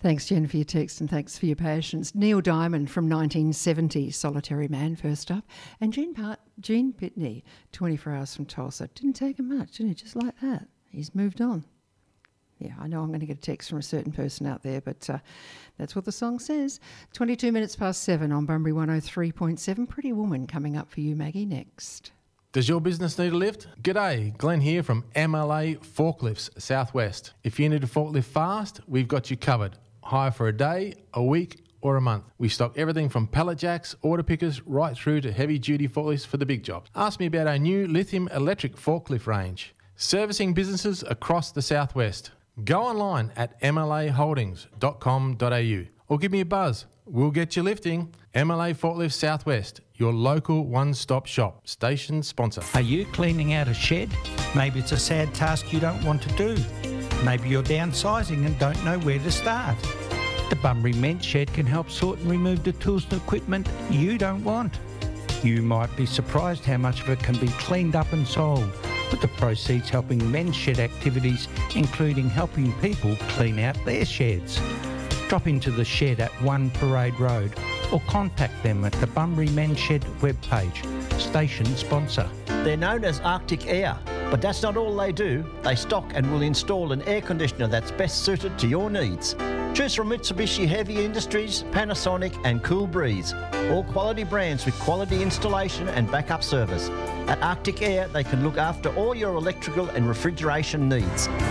Thanks, Jen, for your text and thanks for your patience. Neil Diamond from 1970, Solitary Man, first up. And Gene Pitney, 24 Hours from Tulsa. Didn't take him much, didn't he? Just like that. He's moved on. Yeah, I know I'm going to get a text from a certain person out there, but that's what the song says. 22 minutes past 7 on Bunbury 103.7. Pretty Woman coming up for you, Maggie, next. Does your business need a lift? G'day, Glenn here from MLA Forklifts Southwest. If you need a forklift fast, we've got you covered. Hire for a day, a week or a month. We stock everything from pallet jacks, order pickers, right through to heavy-duty forklifts for the big jobs. Ask me about our new lithium electric forklift range. Servicing businesses across the Southwest. Go online at mlaholdings.com.au or give me a buzz. We'll get you lifting. MLA Forklifts Southwest, your local one-stop shop. Station sponsor. Are you cleaning out a shed? Maybe it's a sad task you don't want to do. Maybe you're downsizing and don't know where to start. The Bunbury Men's Shed can help sort and remove the tools and equipment you don't want. You might be surprised how much of it can be cleaned up and sold, with the proceeds helping men's shed activities, including helping people clean out their sheds. Drop into the shed at 1 Parade Road or contact them at the Bunbury Men's Shed webpage. Station sponsor. They're known as Arctic Air, but that's not all they do. They stock and will install an air conditioner that's best suited to your needs. Choose from Mitsubishi Heavy Industries, Panasonic and Cool Breeze. All quality brands with quality installation and backup service. At Arctic Air, they can look after all your electrical and refrigeration needs.